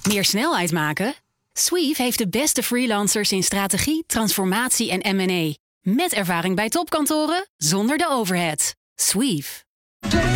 Meer snelheid maken? Sweeve heeft de beste freelancers in strategie, transformatie en M&A. Met ervaring bij topkantoren, zonder de overhead. Sweeve.